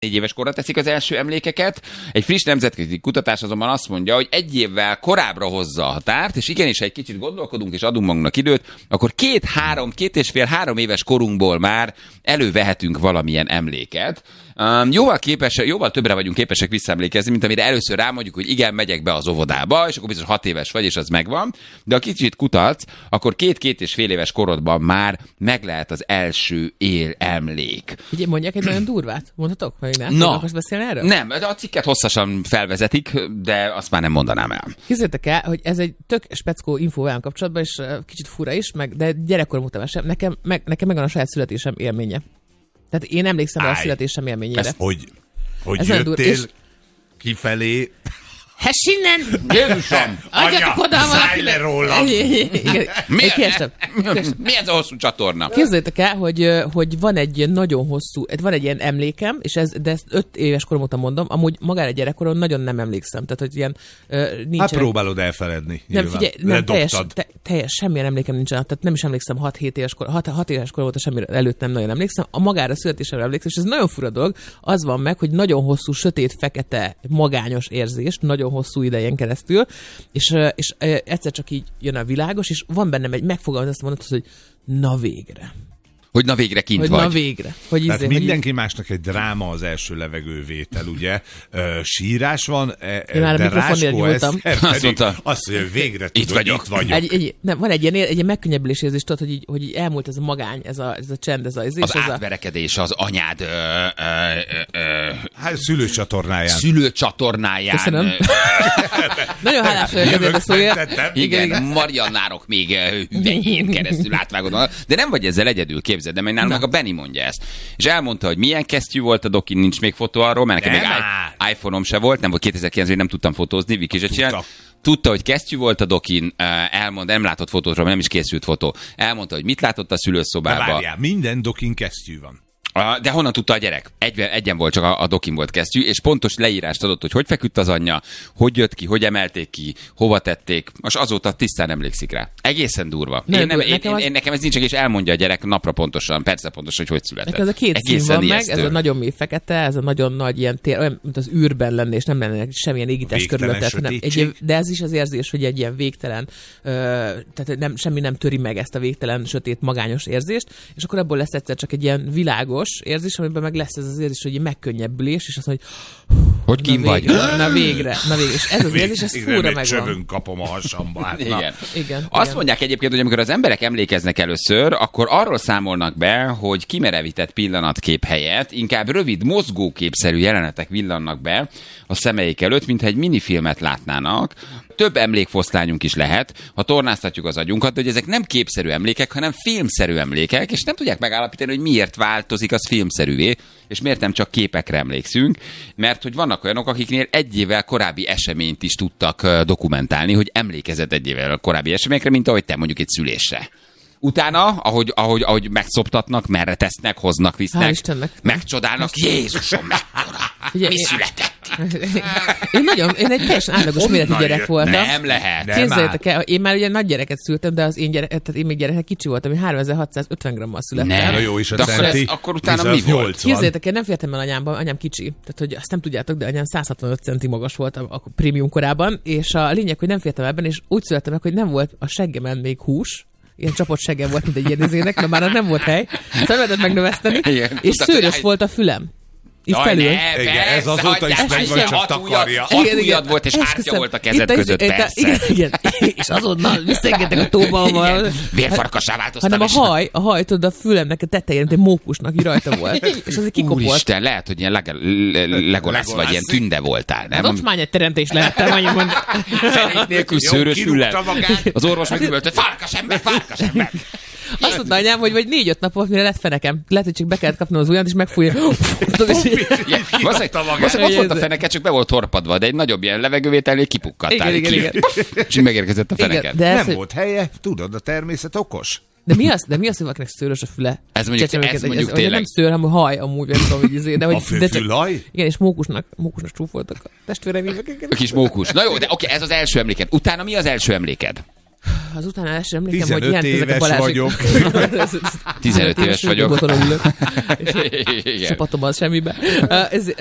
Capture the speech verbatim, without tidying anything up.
négy éves korra teszik az első emlékeket. Egy friss nemzetközi kutatás azonban azt mondja, hogy egy évvel korábbra hozza a határt, és igenis, ha egy kicsit gondolkodunk és adunk magunknak időt, akkor két-három, két és fél, három éves korunkból már elővehetünk valamilyen emléket. Um, jóval, képes, jóval többre vagyunk képesek visszaemlékezni, mint amire először rámondjuk, hogy igen, megyek be az óvodába, és akkor biztos hat éves vagy, és az megvan. De ha kicsit kutatsz, akkor két-két és fél éves korodban már meg lehet az első él emlék. Ugye mondják egy nagyon durvát? Mondhatok? Vagy nem? Na, nem akarsz beszélni erről? Nem, a cikket hosszasan felvezetik, de azt már nem mondanám el. Képzeljétek el, hogy ez egy tök speckó infó olyan kapcsolatban, és kicsit fura is, meg, de gyerekkorom után sem. Nekem, meg, nekem megvan a saját születésem élménye. Tehát én emlékszem Áj, a születésem élményére. Ezt, hogy hogy ez jöttél és... kifelé... Hessinnen! Jézusom! Anya, szállj le rólam! Mi ez a hosszú csatorna? Képzeljétek el, hogy, hogy van egy nagyon hosszú, van egy ilyen emlékem, és ez, de ezt öt éves korom óta mondom, amúgy magára egy gyerekkoron nagyon nem emlékszem. Tehát, hogy ilyen nincsen... Hát próbálod elfeledni. Nem, figyelj, nem, teljes, te, teljes, semmilyen emlékem nincsen. Tehát nem is emlékszem hat-hét éves kor, hat éves korom óta semmi előtt nem nagyon emlékszem. A magára születésemre emlékszem, és ez nagyon fura dolog. Az van meg, hogy nagyon hosszú, sötét, fekete, magányos érzés, nagyon hosszú idején keresztül, és, és egyszer csak így jön a világos, és van bennem egy megfogalmaz, azt mondod, hogy na végre. Hogy na végre kint hogy vagy. Na végre. Hogy Tehát izé, mindenki hogy másnak egy dráma az első levegővétel, ugye? Ö, sírás van, e, de Ráskó Eszter azt mondta, azt mondja, hogy végre itt tudod, vagyok. Itt vagyok. Egy, egy, nem, van egy ilyen, egy ilyen megkönnyebbülés érzés, tudod, hogy így, hogy így elmúlt ez a magány, ez a, ez a csend, ez a... Ez az ez átverekedés az anyád ö, ö, ö, hát szülőcsatornáján. Szülőcsatornáján. Köszönöm. Nagyon hálás vagyok ezért a szója. Igen, igen, Mariannárok még hüvelyén keresztül átvágod. De nem vagy ezzel egyedül, képzeld, de meg nálam meg a Benni mondja ezt. És elmondta, hogy milyen kesztyű volt a dokin, nincs még fotó arról, mert nekem még iPhone-om se volt, nem volt kétezer-kilencben, nem tudtam fotózni, Viki se csinált. Tudta, hogy kesztyű volt a dokin, elmondta, nem látott fotótról, nem is készült fotó. Elmondta, hogy mit látott a szülőszobában. De várjál, minden dokin kesztyű van. De honnan tudta a gyerek? Egy, egyen volt, csak a, a dokin volt kesztyű, és pontos leírást adott, hogy hogy feküdt az anyja, hogy jött ki, hogy emelték ki, hova tették. Most azóta tisztán emlékszik rá. Egészen durva. Nem, én nem, nekem, én, az... én, nekem ez nincs, és elmondja a gyerek napra pontosan, persze pontosan, hogy hogy született. Nekem ez a két egészen szín van ijesztő. meg, ez a nagyon mély fekete, ez a nagyon nagy ilyen tér, olyan, mint az űrben lenne, és nem lenne semmilyen égítés körülöttet. De ez is az érzés, hogy egy ilyen végtelen, ö, tehát nem, semmi nem töri meg ezt a végtelen, sötét, magányos érzést, és akkor abból lesz egyszer csak egy ilyen világos érzés, amiben meg lesz ez az érzés, hogy egy megkönnyebbülés, és azt mondja, hogy hogy kim vagy? Na végre, na végre. És ez az érzés, ez fúra megvan. Csövön kapom a hasamba. Hát, igen. igen. igen. Azt mondják egyébként, hogy amikor az emberek emlékeznek először, akkor arról számolnak be, hogy kimerevített pillanatkép helyett inkább rövid, mozgóképszerű jelenetek villannak be a szemeik előtt, mintha egy minifilmet látnának. Több emlékfoszlányunk is lehet, ha tornáztatjuk az agyunkat, de hogy ezek nem képszerű emlékek, hanem filmszerű emlékek, és nem tudják megállapítani, hogy miért változik az filmszerűvé, és miért nem csak képekre emlékszünk, mert hogy vannak olyanok, akiknél egy évvel korábbi eseményt is tudtak dokumentálni, hogy emlékezett egy évvel korábbi eseményekre, mint ahogy te mondjuk egy szülésre. Utána, ahogy, ahogy, ahogy megszoptatnak, merre tesznek, hoznak, visznek, megcsodálnak, Jézusom, mekkora, ugye, mi én... született? Én nagyon, én egy teljesen átlagos méretű gyerek voltam. Nem lehet. Képzeljétek el, én már ugye nagy gyereket szültem, de az én gyerek, tehát én még gyerekek kicsi voltam, én háromezer-hatszázötven grammal születtem. Nem, jó is a de akkor, ez, akkor utána mi volt? Képzeljétek el, nem fértem el anyámban, anyám kicsi, tehát hogy azt nem tudjátok, de anyám száz hatvanöt centi magas volt a, a prémium korában, és a lényeg, hogy nem fértem ebben, és úgy születtem meg, hogy nem volt a seggemen még hús, ilyen csapott seggem volt, mint egy ilyen de már nem volt hely, szóval lehetett megnöveszteni, igen, és szőrös volt a fülem. Itt Jaj, felül. Ne, igen, ez azóta is meg van, csak takarja. Hat ujjad volt, és hártya volt a kezed között, persze. Igen, igen. És azonnal visszaengedtek a tóba. Vérfarkassá változtam. Hanem a haj, a haj, tudod, a fülemnek a tetején, egy mókusnak így rajta volt. És az egy kikopott. Úristen, lehet, hogy ilyen Legolász vagy ilyen tünde voltál, nem? Hát ocsmány egy teremtés lehettem, annyi mondani. Fenék nélkül szőrös fülem. Az orvos megüvölte, farkas ember, farkas ember. Azt mondta anyám, hogy vagy négy-öt napot, mire lett fenekem. Lehet, hogy csak be kellett kapnom az ujjat, és megfújja. Valószínűleg ott volt a feneke, csak be volt torpadva, de egy nagyobb ilyen levegővételnél kipukkattál. Igen, igen, igen. És megérkezett a feneket. Nem volt helye, tudod, a természet okos. De mi az, de mi az, hogy valakinek szőrös a füle? Ez mondjuk, ez mondjuk ez, tényleg. Nem szőr, hanem haj, amúgy, nem tudom, hogy izé. De hogy, a főfülaj? Igen, és mókusnak, mókusnak csúfoltak a testvéreim. A kis mókus. Na jó, de oké, ez az első emléked. Utána mi az első emléked? Az utánálásra emlékem, hogy tizenöt ilyen éves Balázsik... vagyok. tizenöt éves vagyok. És csapatom az semmibe. Ez,